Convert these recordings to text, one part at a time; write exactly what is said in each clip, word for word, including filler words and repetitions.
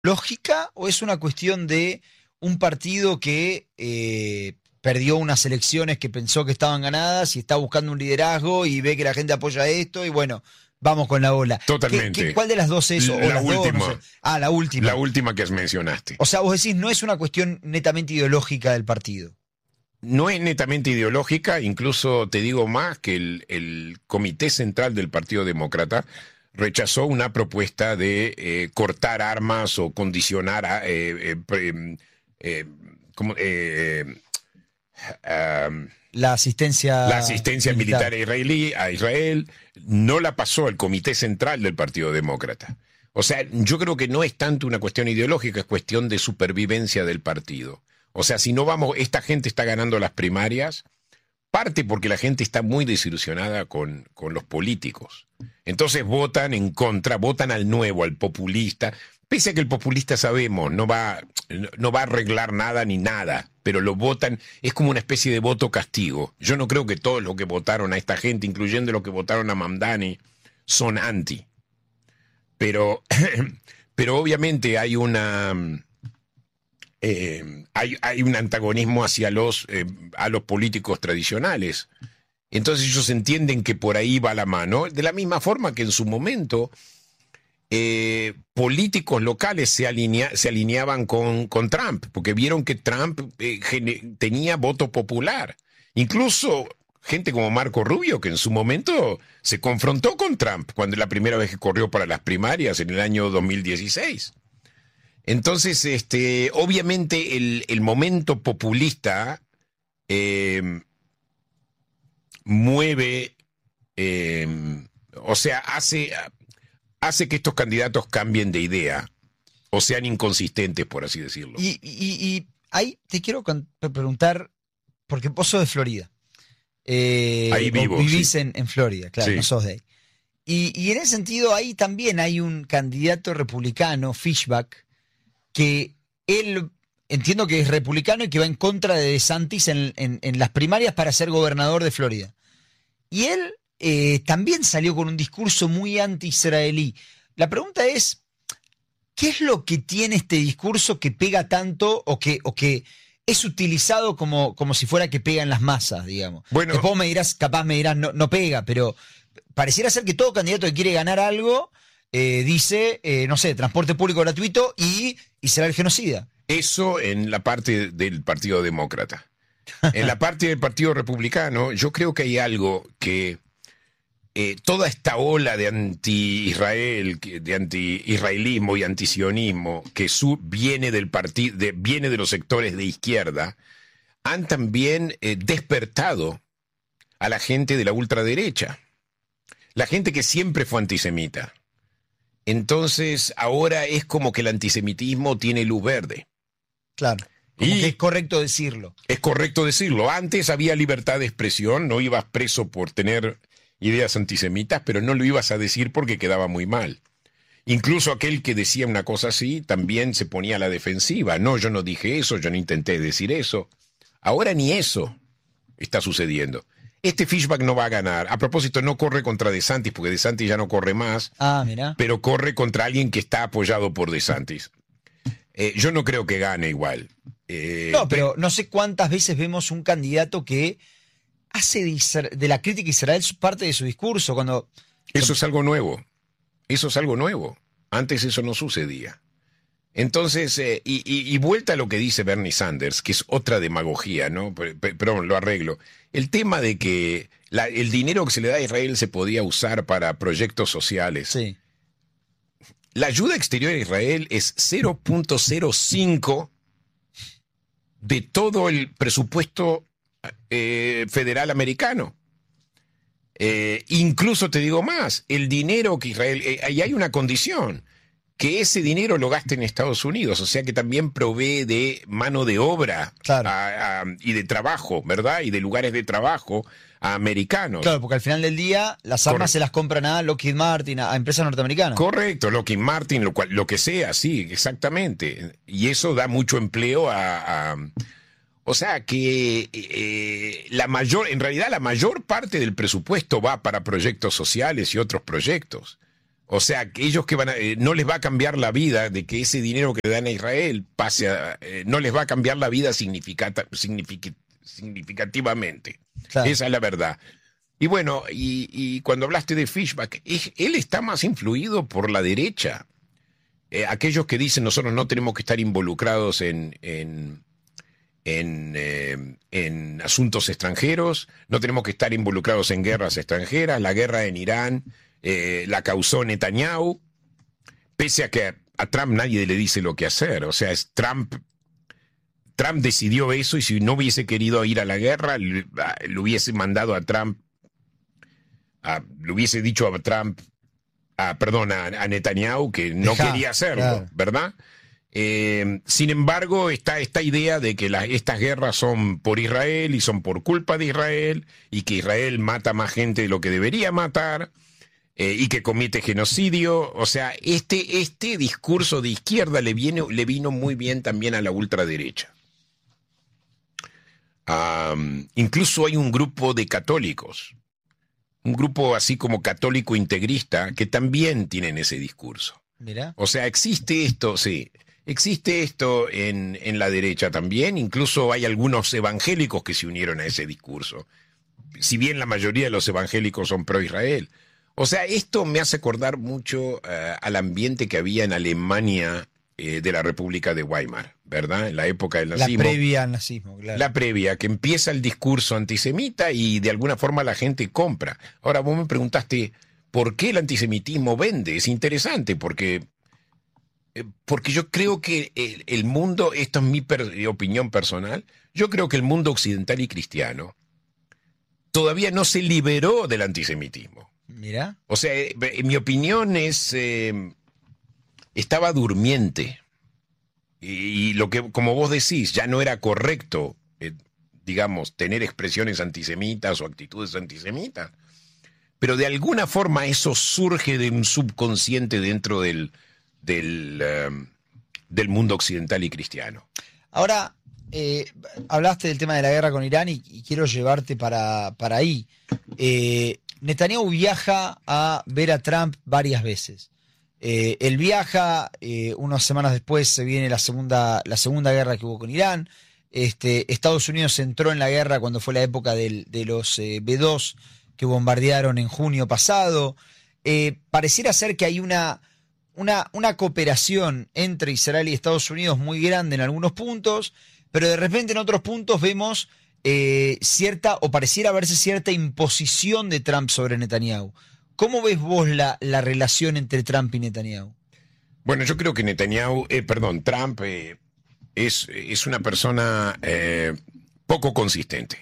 lógica o es una cuestión de un partido que eh, perdió unas elecciones que pensó que estaban ganadas y está buscando un liderazgo y ve que la gente apoya esto y bueno, vamos con la ola? Totalmente. ¿Qué, qué, ¿Cuál de las dos es? O La las última. Dos, no sé. Ah, la última. La última que mencionaste. O sea, vos decís, no es una cuestión netamente ideológica del partido. No es netamente ideológica, incluso te digo más que el, el Comité Central del Partido Demócrata rechazó una propuesta de eh, cortar armas o condicionar a, eh, eh, eh, como, eh, um, la asistencia, la asistencia militar, militar israelí a Israel. No la pasó el Comité Central del Partido Demócrata. O sea, yo creo que no es tanto una cuestión ideológica, es cuestión de supervivencia del partido. O sea, si no vamos, esta gente está ganando las primarias, parte porque la gente está muy desilusionada con, con los políticos. Entonces votan en contra, votan al nuevo, al populista, pese a que el populista sabemos, no va, no va a arreglar nada ni nada, pero lo votan, es como una especie de voto castigo. Yo no creo que todos los que votaron a esta gente, incluyendo los que votaron a Mamdani, son anti. Pero, pero obviamente hay una... Eh, hay, hay un antagonismo hacia los, eh, a los políticos tradicionales. Entonces ellos entienden que por ahí va la mano, de la misma forma que en su momento eh, políticos locales se, alinea, se alineaban con, con Trump, porque vieron que Trump eh, gene, tenía voto popular. Incluso gente como Marco Rubio, que en su momento se confrontó con Trump cuando la primera vez que corrió para las primarias en el año dos mil dieciséis. Entonces, este, obviamente el, el momento populista eh, mueve, eh, o sea, hace, hace que estos candidatos cambien de idea, o sean inconsistentes, por así decirlo. Y, y, y ahí te quiero preguntar, porque vos sos de Florida. Eh, ahí vivo, vivís sí. en, en Florida, claro, sí. No sos de ahí. Y, y en ese sentido, ahí también hay un candidato republicano, Fishback, que él, entiendo que es republicano y que va en contra de DeSantis en, en, en las primarias para ser gobernador de Florida. Y él eh, también salió con un discurso muy anti-israelí. La pregunta es, ¿qué es lo que tiene este discurso que pega tanto o que, o que es utilizado como, como si fuera que pega en las masas, digamos? Bueno, después me dirás, capaz me dirás, no, no pega, pero pareciera ser que todo candidato que quiere ganar algo... Eh, dice, eh, no sé, transporte público gratuito y Israel genocida. Eso en la parte del Partido Demócrata. En la parte del Partido Republicano, yo creo que hay algo que eh, toda esta ola de anti-Israel, de anti-israelismo y antisionismo que su, viene del partido, de, viene de los sectores de izquierda, han también eh, despertado a la gente de la ultraderecha, la gente que siempre fue antisemita. Entonces, ahora es como que el antisemitismo tiene luz verde. Claro. Como y que es correcto decirlo. Es correcto decirlo. Antes había libertad de expresión, no ibas preso por tener ideas antisemitas, pero no lo ibas a decir porque quedaba muy mal. Incluso aquel que decía una cosa así también se ponía a la defensiva. No, yo no dije eso, yo no intenté decir eso. Ahora ni eso está sucediendo. Este Fishback no va a ganar. A propósito, no corre contra DeSantis, porque DeSantis ya no corre más. Ah, mira. Pero corre contra alguien que está apoyado por DeSantis. Eh, yo no creo que gane igual. Eh, no, pero no sé cuántas veces vemos un candidato que hace de, de la crítica a Israel parte de su discurso. Cuando... Eso es algo nuevo. Eso es algo nuevo. Antes eso no sucedía. Entonces, eh, y, y, y vuelta a lo que dice Bernie Sanders, que es otra demagogía, ¿no? Perdón, lo arreglo. El tema de que la, el dinero que se le da a Israel se podía usar para proyectos sociales. Sí. La ayuda exterior a Israel es cero punto cero cinco de todo el presupuesto eh, federal americano. Eh, incluso te digo más, el dinero que Israel... Eh, ahí hay una condición, que ese dinero lo gaste en Estados Unidos, o sea que también provee de mano de obra claro. a, a, y de trabajo, ¿verdad? Y de lugares de trabajo a americanos. Claro, porque al final del día las armas Correcto. se las compran a Lockheed Martin, a empresas norteamericanas. Correcto, Lockheed Martin, lo, cual, lo que sea, sí, exactamente. Y eso da mucho empleo a... a o sea que eh, la mayor, en realidad la mayor parte del presupuesto va para proyectos sociales y otros proyectos. O sea, que ellos que van a, eh, no les va a cambiar la vida de que ese dinero que le dan a Israel pase a, eh, no les va a cambiar la vida significata, signific, significativamente. Claro. Esa es la verdad. Y bueno, y, y cuando hablaste de Fishback, él está más influido por la derecha. Eh, aquellos que dicen nosotros no tenemos que estar involucrados en, en, en, eh, en asuntos extranjeros, no tenemos que estar involucrados en guerras extranjeras, la guerra en Irán eh, la causó Netanyahu, pese a que a, a Trump nadie le dice lo que hacer. O sea, es Trump, Trump decidió eso, y si no hubiese querido ir a la guerra, le, le hubiese mandado a Trump, a, le hubiese dicho a Trump, a, perdón, a, a Netanyahu que no Deja, quería hacerlo, claro. ¿verdad? Eh, sin embargo, está esta idea de que la, estas guerras son por Israel y son por culpa de Israel, y que Israel mata más gente de lo que debería matar, eh, y que comete genocidio. O sea, este, este discurso de izquierda le, viene, le vino muy bien también a la ultraderecha. Um, incluso hay un grupo de católicos, un grupo así como católico integrista, que también tienen ese discurso. Mira. O sea, existe esto, sí, existe esto en, en la derecha también. Incluso hay algunos evangélicos que se unieron a ese discurso, si bien la mayoría de los evangélicos son pro-Israel. O sea, esto me hace acordar mucho uh, al ambiente que había en Alemania eh, de la República de Weimar, ¿verdad? En la época del nazismo. La previa al nazismo, claro. La previa, que empieza el discurso antisemita y de alguna forma la gente compra. Ahora, vos me preguntaste, ¿por qué el antisemitismo vende? Es interesante, porque, eh, porque yo creo que el, el mundo, esto es mi per, opinión personal, yo creo que el mundo occidental y cristiano todavía no se liberó del antisemitismo. Mira. O sea, eh, en mi opinión es, eh, estaba durmiente. Y lo que, como vos decís, ya no era correcto, eh, digamos, tener expresiones antisemitas o actitudes antisemitas. Pero de alguna forma eso surge de un subconsciente dentro del, del, um, del mundo occidental y cristiano. Ahora, eh, hablaste del tema de la guerra con Irán y, y quiero llevarte para, para ahí. Eh, Netanyahu viaja a ver a Trump varias veces. Eh, él viaja, eh, unas semanas después se viene la segunda, la segunda guerra que hubo con Irán. Este, Estados Unidos entró en la guerra cuando fue la época del, de los eh, B dos que bombardearon en junio pasado. Eh, pareciera ser que hay una, una, una cooperación entre Israel y Estados Unidos muy grande en algunos puntos, pero de repente en otros puntos vemos eh, cierta, o pareciera verse cierta imposición de Trump sobre Netanyahu. ¿Cómo ves vos la, la relación entre Trump y Netanyahu? Bueno, yo creo que Netanyahu, eh, perdón, Trump eh, es, es una persona eh, poco consistente.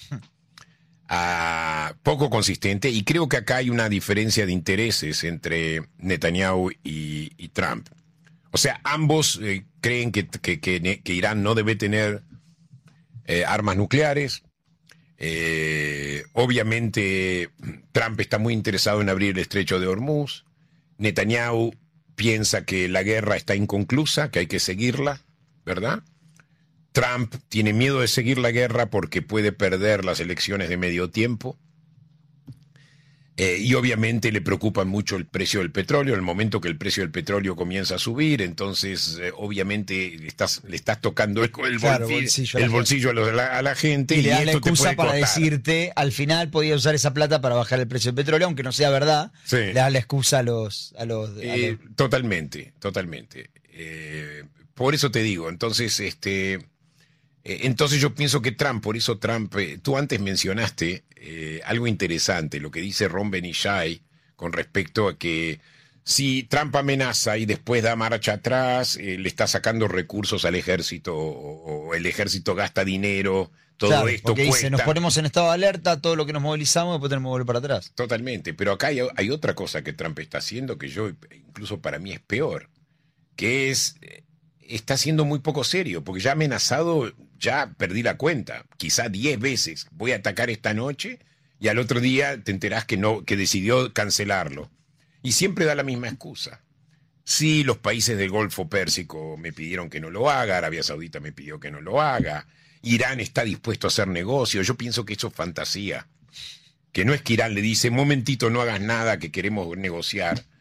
Uh, poco consistente, y creo que acá hay una diferencia de intereses entre Netanyahu y, y Trump. O sea, ambos eh, creen que, que, que, que Irán no debe tener eh, armas nucleares. Eh, obviamente Trump está muy interesado en abrir el estrecho de Hormuz. Netanyahu piensa que la guerra está inconclusa, que hay que seguirla, ¿verdad? Trump tiene miedo de seguir la guerra porque puede perder las elecciones de medio tiempo. Eh, y obviamente le preocupa mucho el precio del petróleo. En el momento que el precio del petróleo comienza a subir, entonces eh, obviamente le estás, le estás tocando el, el, claro, bolsillo, bolsillo, el bolsillo a, la, a la gente. Y, y le da la esto excusa te para costar. decirte, al final podía usar esa plata para bajar el precio del petróleo, aunque no sea verdad. Sí. Le da la excusa a los... A los, a eh, los... Totalmente, totalmente. Eh, por eso te digo, entonces... este Entonces yo pienso que Trump, por eso Trump, eh, tú antes mencionaste eh, algo interesante, lo que dice Ron Benishai con respecto a que si Trump amenaza y después da marcha atrás, eh, le está sacando recursos al ejército, o, o el ejército gasta dinero, todo claro, esto porque cuesta. Dice, nos ponemos en estado de alerta, todo lo que nos movilizamos, después tenemos que volver para atrás. Totalmente, pero acá hay, hay otra cosa que Trump está haciendo que yo, incluso para mí es peor, que es... está siendo muy poco serio, porque ya ha amenazado, ya perdí la cuenta, quizá diez veces, voy a atacar esta noche, y al otro día te enterás que no, que decidió cancelarlo. Y siempre da la misma excusa. Sí, los países del Golfo Pérsico me pidieron que no lo haga, Arabia Saudita me pidió que no lo haga, Irán está dispuesto a hacer negocio. Yo pienso que eso es fantasía. Que no es que Irán le dice, momentito, no hagas nada, que queremos negociar.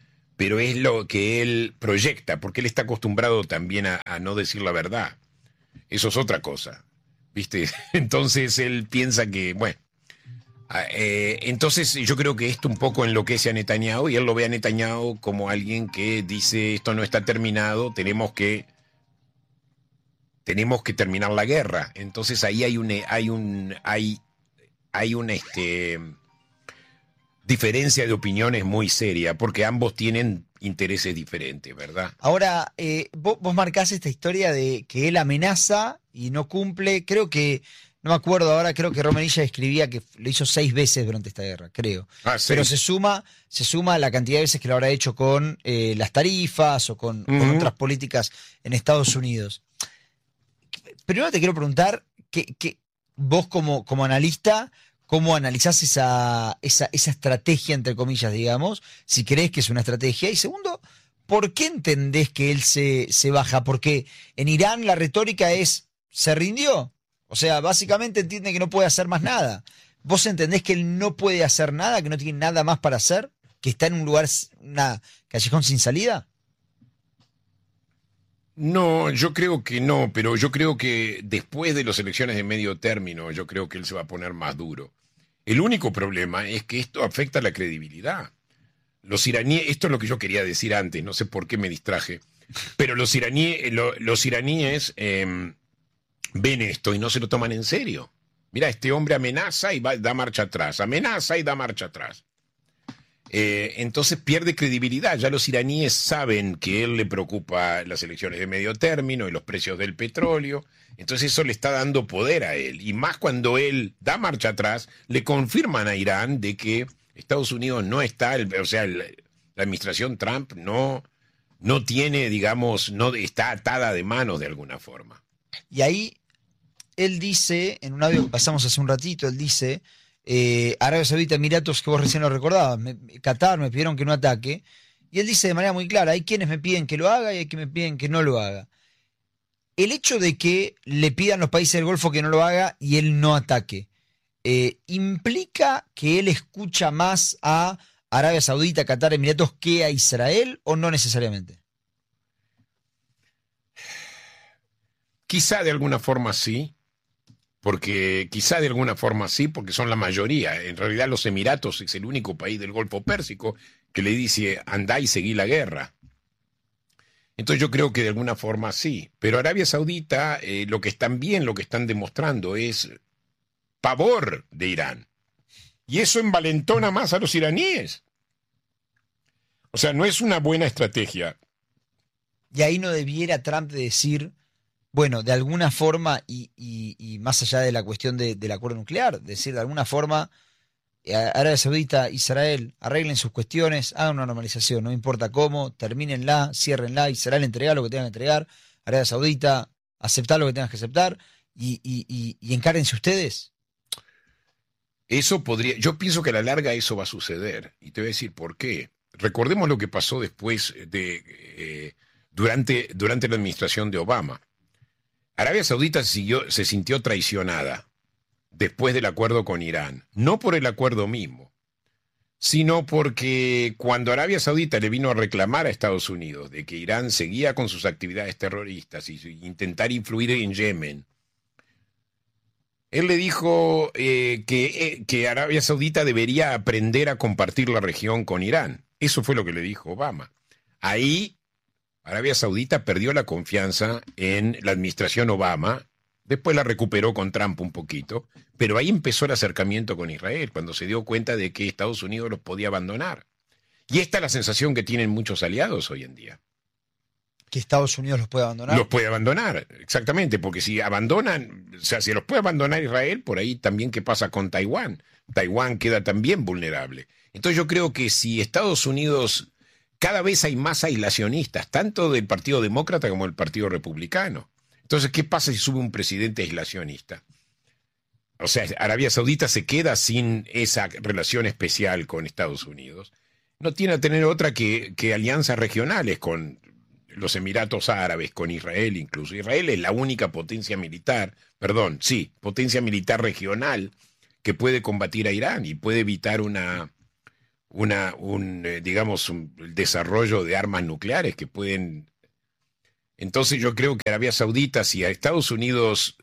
pero es lo que él proyecta, porque él está acostumbrado también a, a no decir la verdad. Eso es otra cosa, ¿viste? Entonces él piensa que, bueno, eh, entonces yo creo que esto un poco enloquece a Netanyahu, y él lo ve a Netanyahu como alguien que dice, esto no está terminado, tenemos que tenemos que terminar la guerra. Entonces ahí hay un hay un hay hay una este diferencia de opiniones muy seria, porque ambos tienen intereses diferentes, ¿verdad? Ahora, eh, vos, vos marcás esta historia de que él amenaza y no cumple. Creo que, no me acuerdo ahora, creo que Romanilla escribía que lo hizo seis veces durante esta guerra, creo. Ah, ¿sí? Pero se suma, se suma la cantidad de veces que lo habrá hecho con eh, las tarifas o con, Uh-huh. con otras políticas en Estados Unidos. Primero te quiero preguntar, que, que vos como, como analista, ¿cómo analizás esa, esa, esa estrategia, entre comillas, digamos? Si crees que es una estrategia. Y segundo, ¿por qué entendés que él se, se baja? Porque en Irán la retórica es, ¿se rindió? O sea, básicamente entiende que no puede hacer más nada. ¿Vos entendés que él no puede hacer nada, que no tiene nada más para hacer? ¿Que está en un lugar, una callejón sin salida? No, yo creo que no, pero yo creo que después de las elecciones de medio término, yo creo que él se va a poner más duro. El único problema es que esto afecta la credibilidad. Los iraníes, esto es lo que yo quería decir antes, no sé por qué me distraje, pero los iraníes, lo, los iraníes eh, ven esto y no se lo toman en serio. Mira, este hombre amenaza y va, da marcha atrás, amenaza y da marcha atrás. Eh, entonces pierde credibilidad. Ya los iraníes saben que él le preocupa las elecciones de medio término y los precios del petróleo. Entonces eso le está dando poder a él. Y más cuando él da marcha atrás, le confirman a Irán de que Estados Unidos no está, el, o sea, el, la administración Trump no, no tiene, digamos, no está atada de manos de alguna forma. Y ahí él dice, en un audio que pasamos hace un ratito, él dice... Eh, Arabia Saudita, Emiratos, que vos recién lo recordabas, me, Qatar me pidieron que no ataque, y él dice de manera muy clara, hay quienes me piden que lo haga y hay quienes me piden que no lo haga. El hecho de que le pidan los países del Golfo que no lo haga y él no ataque, eh, ¿implica que él escucha más a Arabia Saudita, Qatar, Emiratos que a Israel o no necesariamente? Quizá de alguna forma sí. Porque quizá de alguna forma sí, porque son la mayoría. En realidad los Emiratos es el único país del Golfo Pérsico que le dice andá y seguí la guerra. Entonces yo creo que de alguna forma sí. Pero Arabia Saudita, eh, lo que están bien, lo que están demostrando es pavor de Irán. Y eso envalentona más a los iraníes. O sea, no es una buena estrategia. Y ahí no debiera Trump de decir... Bueno, de alguna forma, y, y, y más allá de la cuestión de, del acuerdo nuclear, decir, de alguna forma, Arabia Saudita, Israel, arreglen sus cuestiones, hagan una normalización, no importa cómo, termínenla, ciérrenla, Israel entrega lo que tengan que entregar, Arabia Saudita, aceptar lo que tengas que aceptar, y, y, y, y encárguense ustedes. Eso podría, yo pienso que a la larga eso va a suceder, y te voy a decir por qué. Recordemos lo que pasó después de, eh, durante, durante la administración de Obama. Arabia Saudita siguió, se sintió traicionada después del acuerdo con Irán, no por el acuerdo mismo, sino porque cuando Arabia Saudita le vino a reclamar a Estados Unidos de que Irán seguía con sus actividades terroristas y intentar influir en Yemen, él le dijo eh, que, eh, que Arabia Saudita debería aprender a compartir la región con Irán. Eso fue lo que le dijo Obama. Ahí Arabia Saudita perdió la confianza en la administración Obama, después la recuperó con Trump un poquito, pero ahí empezó el acercamiento con Israel, cuando se dio cuenta de que Estados Unidos los podía abandonar. Y esta es la sensación que tienen muchos aliados hoy en día. ¿Que Estados Unidos los puede abandonar? Los puede abandonar, exactamente, porque si abandonan, o sea, si los puede abandonar Israel, por ahí también qué pasa con Taiwán. Taiwán queda también vulnerable. Entonces yo creo que si Estados Unidos... Cada vez hay más aislacionistas, tanto del Partido Demócrata como del Partido Republicano. Entonces, ¿qué pasa si sube un presidente aislacionista? O sea, Arabia Saudita se queda sin esa relación especial con Estados Unidos. No tiene a tener otra que, que alianzas regionales con los Emiratos Árabes, con Israel incluso. Israel es la única potencia militar, perdón, sí, potencia militar regional que puede combatir a Irán y puede evitar una... una, un, eh, digamos, un desarrollo de armas nucleares que pueden... Entonces yo creo que Arabia Saudita, si a Estados Unidos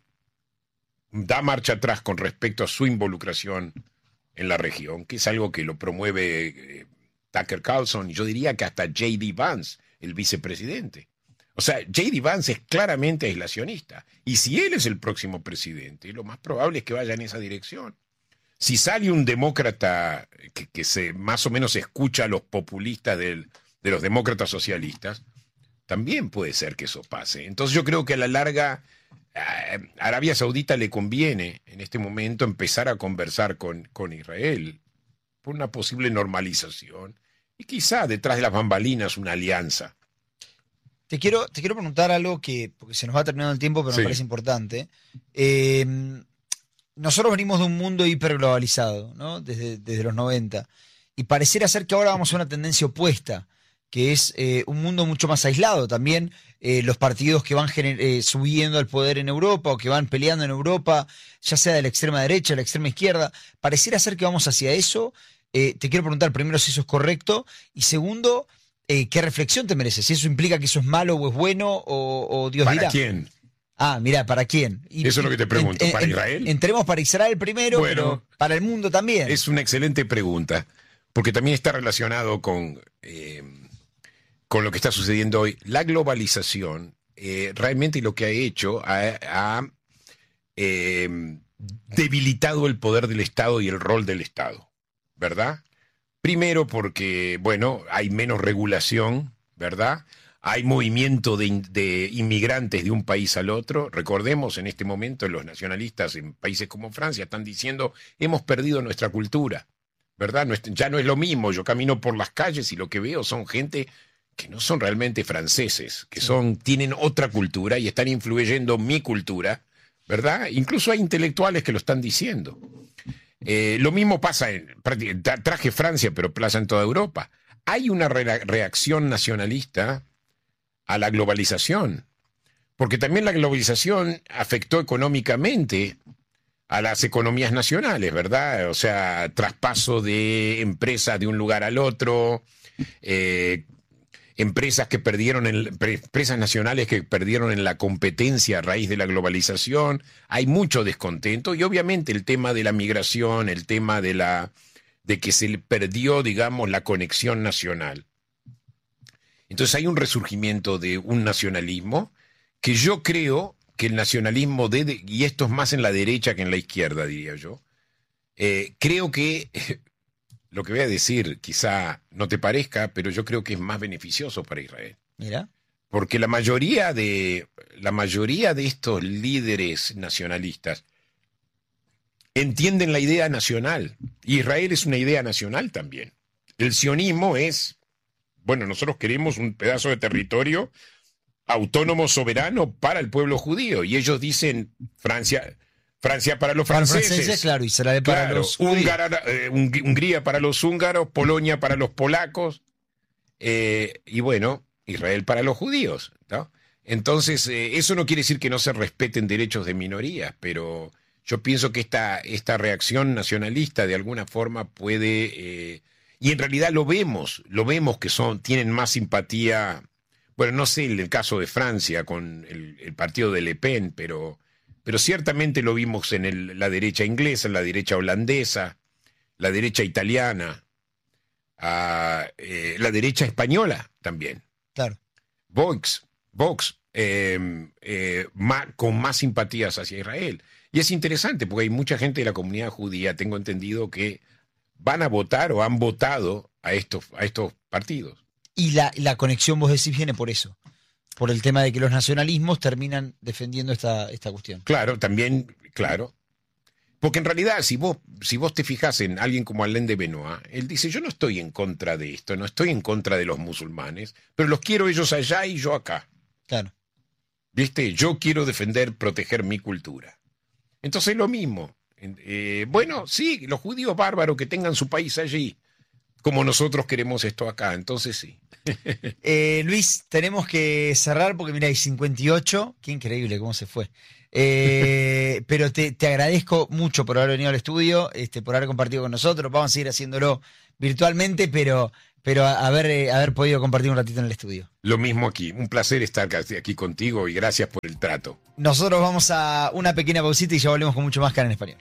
da marcha atrás con respecto a su involucración en la región, que es algo que lo promueve eh, Tucker Carlson, y yo diría que hasta J D Vance, el vicepresidente. O sea, J D Vance es claramente aislacionista, y si él es el próximo presidente, lo más probable es que vaya en esa dirección. Si sale un demócrata que, que se más o menos escucha a los populistas del, de los demócratas socialistas, también puede ser que eso pase. Entonces yo creo que a la larga a Arabia Saudita le conviene en este momento empezar a conversar con, con Israel por una posible normalización y quizá detrás de las bambalinas una alianza. Te quiero, te quiero preguntar algo que, porque se nos va terminando el tiempo, pero Sí. me parece importante. Eh, nosotros venimos de un mundo hiperglobalizado, ¿no? Desde, desde los noventa. Y pareciera ser que ahora vamos a una tendencia opuesta, que es eh, un mundo mucho más aislado. También eh, los partidos que van gener- eh, subiendo al poder en Europa o que van peleando en Europa, ya sea de la extrema derecha, de la extrema izquierda, pareciera ser que vamos hacia eso. Eh, te quiero preguntar primero si eso es correcto y segundo, eh, ¿qué reflexión te merece? Si eso implica que eso es malo o es bueno o, o Dios dirá. ¿Para quién? Ah, mira, ¿para quién? Y- Eso es lo que te pregunto, ¿para Israel? Entremos para Israel primero, Bueno, pero para el mundo también. Es una excelente pregunta, porque también está relacionado con, eh, con lo que está sucediendo hoy. La globalización eh, realmente lo que ha hecho ha, ha eh, debilitado el poder del Estado y el rol del Estado, ¿verdad? Primero porque, bueno, hay menos regulación, ¿verdad? Hay movimiento de, in- de inmigrantes de un país al otro. Recordemos, en este momento los nacionalistas en países como Francia están diciendo hemos perdido nuestra cultura, ¿verdad? No es- ya no es lo mismo. Yo camino por las calles y lo que veo son gente que no son realmente franceses, que son, tienen otra cultura y están influyendo mi cultura, ¿verdad? Incluso hay intelectuales que lo están diciendo. Eh, lo mismo pasa en, prácti- tra- traje Francia, pero pasa en toda Europa. Hay una re- reacción nacionalista a la globalización, porque también la globalización afectó económicamente a las economías nacionales, ¿verdad? O sea, traspaso de empresas de un lugar al otro, eh, empresas que perdieron, en, empresas nacionales que perdieron en la competencia a raíz de la globalización. Hay mucho descontento y obviamente el tema de la migración, el tema de la de que se le perdió, digamos, la conexión nacional. Entonces hay un resurgimiento de un nacionalismo que yo creo que el nacionalismo, de, y esto es más en la derecha que en la izquierda, diría yo, eh, creo que, lo que voy a decir quizá no te parezca, pero yo creo que es más beneficioso para Israel. Mira. Porque la mayoría de, la mayoría de estos líderes nacionalistas entienden la idea nacional. Israel es una idea nacional también. El sionismo es... Bueno, nosotros queremos un pedazo de territorio autónomo, soberano para el pueblo judío. Y ellos dicen Francia, Francia para los Para los franceses. franceses, claro, Israel para Claro, los judíos. Húngara- eh, Hung- Hungría para los húngaros, Polonia para los polacos, eh, y bueno, Israel para los judíos, ¿no? Entonces, eh, eso no quiere decir que no se respeten derechos de minorías, pero yo pienso que esta, esta reacción nacionalista de alguna forma puede... eh, y en realidad lo vemos, lo vemos que son, tienen más simpatía, bueno, no sé en el caso de Francia con el, el partido de Le Pen, pero, pero ciertamente lo vimos en el- la derecha inglesa, en la derecha holandesa, la derecha italiana, ah, eh, la derecha española también. Claro. Vox, Vox eh, eh, ma- con más simpatías hacia Israel. Y es interesante porque hay mucha gente de la comunidad judía, tengo entendido, que van a votar o han votado a estos, a estos partidos. Y la, la conexión, vos decís, viene por eso. Por el tema de que los nacionalismos terminan defendiendo esta, esta cuestión. Claro, también, claro. Porque en realidad, si vos, si vos te fijas en alguien como Alain de Benoit, él dice, yo no estoy en contra de esto, no estoy en contra de los musulmanes, pero los quiero ellos allá y yo acá. Claro. ¿Viste? Yo quiero defender, proteger mi cultura. Entonces lo mismo. Eh, bueno, sí, los judíos bárbaros que tengan su país allí, como nosotros queremos esto acá, entonces sí. Eh, Luis, tenemos que cerrar porque mira, hay cincuenta y ocho. Qué increíble cómo se fue. Eh, pero te, te agradezco mucho por haber venido al estudio, este, por haber compartido con nosotros. Vamos a seguir haciéndolo virtualmente, pero, pero haber, eh, haber podido compartir un ratito en el estudio. Lo mismo aquí, un placer estar aquí contigo y gracias por el trato. Nosotros vamos a una pequeña pausita y ya volvemos con mucho más Cara en Español.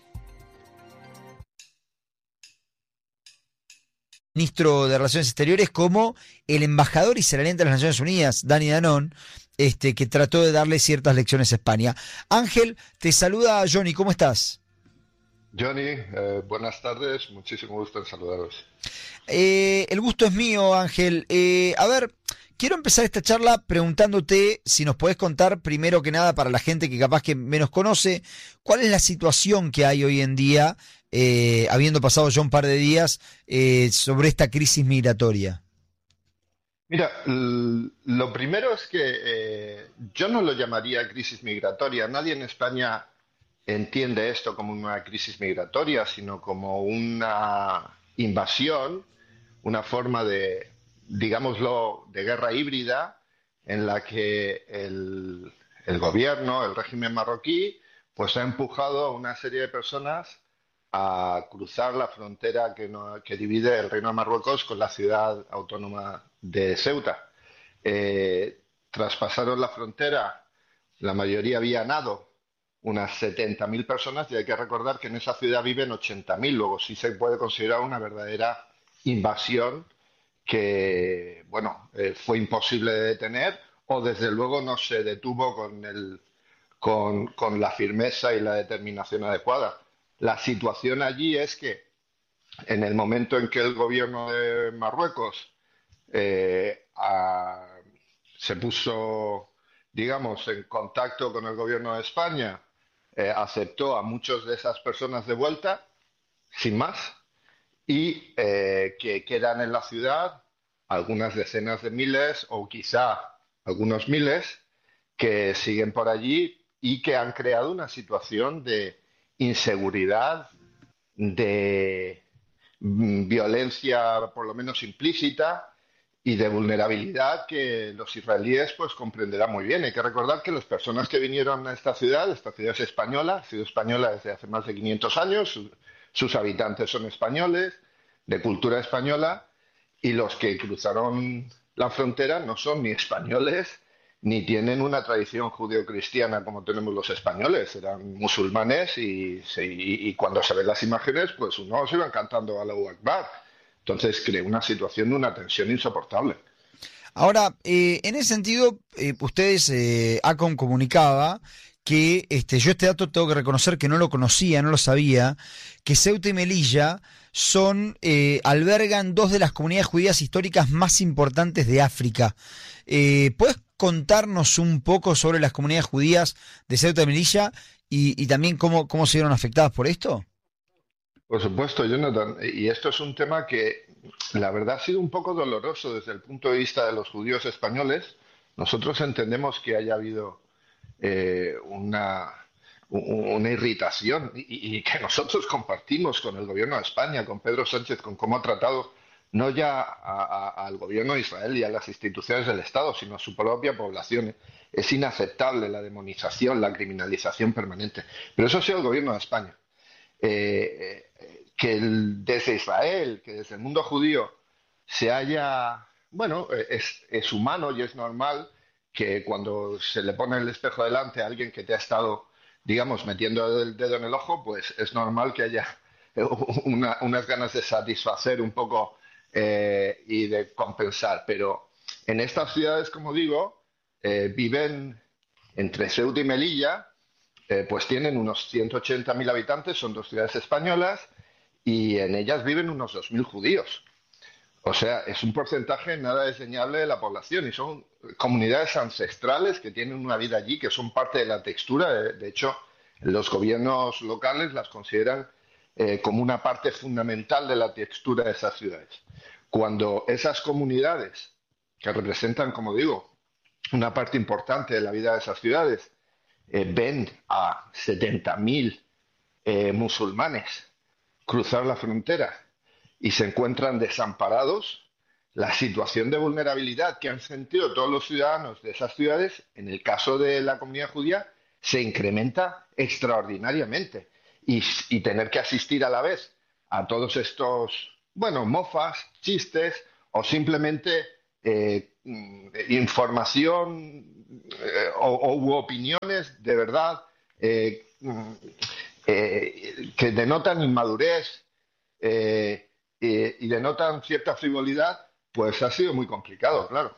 Ministro de Relaciones Exteriores como el embajador israelí de las Naciones Unidas, Dani Danon, este, que trató de darle ciertas lecciones a España. Ángel, te saluda Johnny, ¿cómo estás? Johnny, eh, buenas tardes, muchísimo gusto en saludaros. Eh, el gusto es mío, Ángel. Eh, a ver, quiero empezar esta charla preguntándote si nos podés contar, primero que nada, para la gente que capaz que menos conoce, cuál es la situación que hay hoy en día, eh, habiendo pasado ya un par de días, eh, sobre esta crisis migratoria. Mira, l- lo primero es que eh, yo no lo llamaría crisis migratoria. Nadie en España entiende esto como una crisis migratoria, sino como una invasión, una forma de, digámoslo, de guerra híbrida en la que el, el gobierno, el régimen marroquí, pues ha empujado a una serie de personas a cruzar la frontera que, no- que divide el Reino de Marruecos con la ciudad autónoma de Ceuta. Eh, Traspasaron la frontera, la mayoría vía nado, unas setenta mil personas, y hay que recordar que en esa ciudad viven ochenta mil. Luego sí se puede considerar una verdadera invasión que, bueno, eh, fue imposible de detener, o desde luego no se detuvo con el, con, con la firmeza y la determinación adecuada. La situación allí es que en el momento en que el gobierno de Marruecos eh, a- se puso, digamos, en contacto con el gobierno de España, eh, aceptó a muchas de esas personas de vuelta, sin más, y eh, que quedan en la ciudad algunas decenas de miles o quizá algunos miles que siguen por allí y que han creado una situación de inseguridad, de mm, violencia por lo menos implícita y de vulnerabilidad que los israelíes pues comprenderán muy bien. Hay que recordar que las personas que vinieron a esta ciudad, esta ciudad es española, ha sido española desde hace más de quinientos años, su- sus habitantes son españoles, de cultura española, y los que cruzaron la frontera no son ni españoles ni tienen una tradición judeocristiana como tenemos los españoles, eran musulmanes y, se- y- y cuando se ven las imágenes, pues unos iban cantando Allahu Akbar. Entonces creó una situación de una tensión insoportable. Ahora, eh, en ese sentido, eh, ustedes, eh, ACOM comunicaba que este, yo este dato tengo que reconocer que no lo conocía, no lo sabía, que Ceuta y Melilla son, eh, albergan dos de las comunidades judías históricas más importantes de África. Eh, ¿puedes contarnos un poco sobre las comunidades judías de Ceuta y Melilla y, y también cómo, cómo se vieron afectadas por esto? Por supuesto, Jonathan, y esto es un tema que la verdad ha sido un poco doloroso desde el punto de vista de los judíos españoles. Nosotros entendemos que haya habido eh, una, u- una irritación y, y que nosotros compartimos con el gobierno de España, con Pedro Sánchez, con cómo ha tratado no ya a- a- al gobierno de Israel y a las instituciones del Estado, sino a su propia población. Es inaceptable la demonización, la criminalización permanente. Pero eso ha sido el gobierno de España. Eh, eh, que el- desde Israel, que desde el mundo judío se haya, bueno, eh, es, es humano y es normal que cuando se le pone el espejo delante a alguien que te ha estado, digamos, metiendo el dedo en el ojo, pues es normal que haya eh, una- unas ganas de satisfacer un poco eh, y de compensar. Pero en estas ciudades, como digo, eh, viven entre Ceuta y Melilla, eh, pues tienen unos ciento ochenta mil habitantes, son dos ciudades españolas y en ellas viven unos dos mil judíos. O sea, es un porcentaje nada desdeñable de la población y son comunidades ancestrales que tienen una vida allí, que son parte de la textura. De, de hecho, los gobiernos locales las consideran eh, como una parte fundamental de la textura de esas ciudades. Cuando esas comunidades, que representan, como digo, una parte importante de la vida de esas ciudades, eh, ven a setenta mil eh, musulmanes cruzar la frontera y se encuentran desamparados, la situación de vulnerabilidad que han sentido todos los ciudadanos de esas ciudades, en el caso de la comunidad judía, se incrementa extraordinariamente. Y, y tener que asistir a la vez a todos estos bueno, mofas, chistes o simplemente eh, mm, información eh, o, o u opiniones de verdad eh, mm, eh, que denotan inmadurez eh, y, y denotan cierta frivolidad, pues ha sido muy complicado, claro.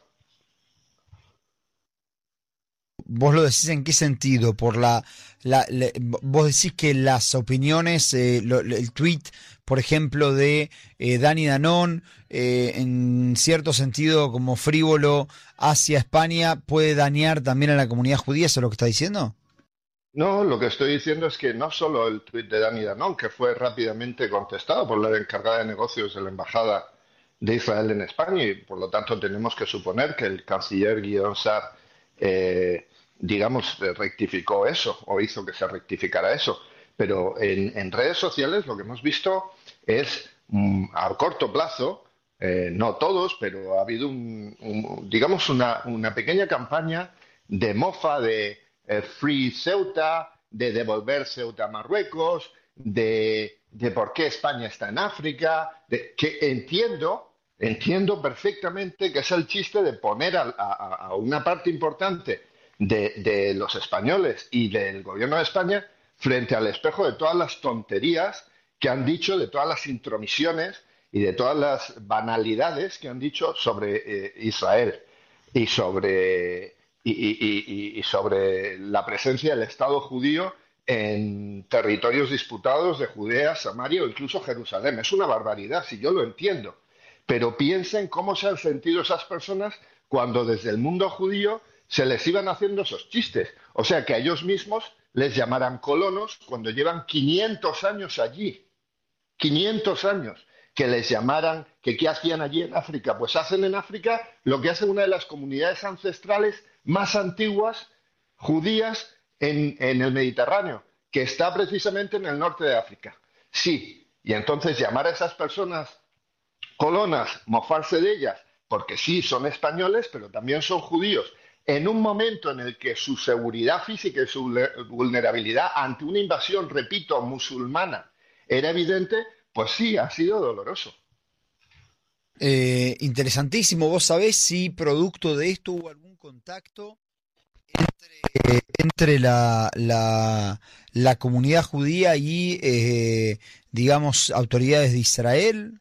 ¿Vos lo decís en qué sentido? Por la, la, la- vos decís que las opiniones, eh, lo- el tweet, por ejemplo, de eh, Dani Danón, eh, en cierto sentido como frívolo hacia España, puede dañar también a la comunidad judía, ¿eso es lo que está diciendo? No, lo que estoy diciendo es que no solo el tuit de Dani Danon, que fue rápidamente contestado por la encargada de negocios de la Embajada de Israel en España, y por lo tanto tenemos que suponer que el canciller Guidón Sar, eh, digamos, eh, rectificó eso o hizo que se rectificara eso. Pero en, en redes sociales lo que hemos visto es, mm, a corto plazo, eh, no todos, pero ha habido, un, un- digamos, una, una pequeña campaña de mofa de eh, Free Ceuta, de devolver Ceuta a Marruecos, de, de por qué España está en África, de, que entiendo, entiendo perfectamente que es el chiste de poner a, a- a una parte importante de, de los españoles y del gobierno de España frente al espejo de todas las tonterías que han dicho, de todas las intromisiones y de todas las banalidades que han dicho sobre eh, Israel y sobre, y, y- y- y sobre la presencia del Estado judío en territorios disputados de Judea, Samaria o incluso Jerusalén. Es una barbaridad, si yo lo entiendo. Pero piensen cómo se han sentido esas personas cuando desde el mundo judío se les iban haciendo esos chistes. O sea, que a ellos mismos les llamaran colonos cuando llevan quinientos años allí. Quinientos años, que les llamaran, que qué hacían allí en África. Pues hacen en África lo que hace una de las comunidades ancestrales más antiguas judías en, en el Mediterráneo, que está precisamente en el norte de África. Sí, y entonces llamar a esas personas colonas, mofarse de ellas, porque sí, son españoles, pero también son judíos, en un momento en el que su seguridad física y su vulnerabilidad ante una invasión, repito, musulmana, era evidente, pues sí, ha sido doloroso. Eh, interesantísimo. ¿Vos sabés si producto de esto hubo algún contacto entre, entre la, la, la comunidad judía y, eh, digamos, autoridades de Israel?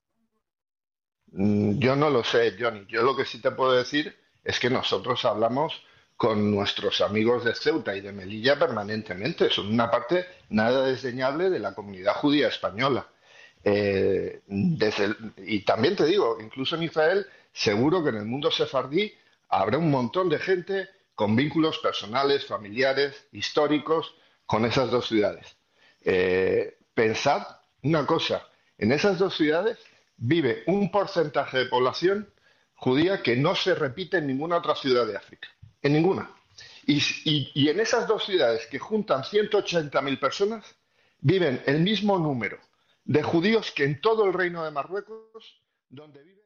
Mm, Yo no lo sé, Johnny. Yo lo que sí te puedo decir es que nosotros hablamos con nuestros amigos de Ceuta y de Melilla permanentemente. Son una parte nada desdeñable de la comunidad judía española. Eh, desde el- y también te digo, incluso en Israel, seguro que en el mundo sefardí habrá un montón de gente con vínculos personales, familiares, históricos con esas dos ciudades. Eh, pensad una cosa, en esas dos ciudades vive un porcentaje de población judía que no se repite en ninguna otra ciudad de África, en ninguna. Y, y- y en esas dos ciudades que juntan ciento ochenta mil personas, viven el mismo número de judíos que en todo el reino de Marruecos, donde viven